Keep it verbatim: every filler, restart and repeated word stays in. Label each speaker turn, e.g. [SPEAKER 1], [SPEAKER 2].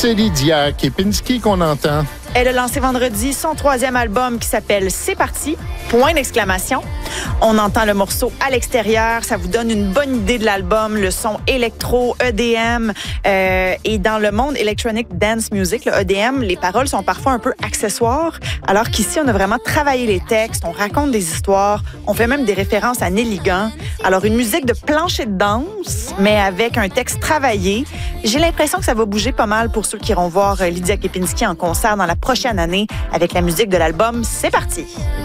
[SPEAKER 1] c'est Lydia Kepinski qu'on entend.
[SPEAKER 2] Elle a lancé vendredi son troisième album qui s'appelle C'est parti, point d'exclamation. On entend le morceau à l'extérieur, ça vous donne une bonne idée de l'album, le son électro, E D M. Euh, et dans le monde Electronic Dance Music, le E D M, les paroles sont parfois un peu accessoires, alors qu'ici, on a vraiment travaillé les textes, on raconte des histoires, on fait même des références à Neil Young. Alors, une musique de plancher de danse, mais avec un texte travaillé. J'ai l'impression que ça va bouger pas mal pour ceux qui iront voir Lydia Kepinski en concert dans la prochaine année avec la musique de l'album C'est parti!